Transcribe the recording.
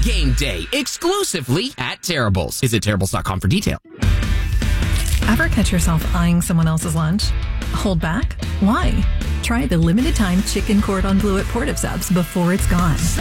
game day exclusively at Terrible's. Visit Terrible's.com for details. Ever catch yourself eyeing someone else's lunch? Hold back? Why? Try the limited time chicken cordon bleu at Port of Subs before it's gone.